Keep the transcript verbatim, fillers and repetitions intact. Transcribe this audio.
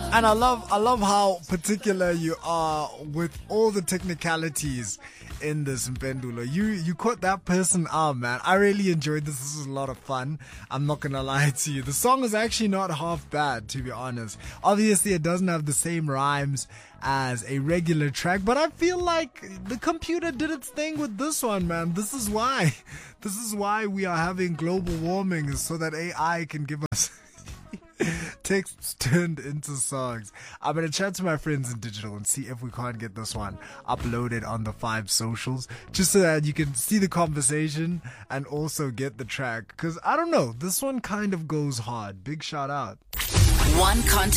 And I love I love how particular you are with all the technicalities in this, Mpendulo. You you caught that person out, man. I really enjoyed this. This was a lot of fun. I'm not gonna lie to you. The song is actually not half bad, to be honest. Obviously, it doesn't have the same rhymes as a regular track, but I feel like the computer did its thing with this one, man. This is why. This is why we are having global warming, is so that A I can give us texts turned into songs. I'm going to chat to my friends in digital and see if we can't get this one uploaded on the five socials, just so that you can see the conversation and also get the track. Because I don't know, this one kind of goes hard. Big shout out. One content.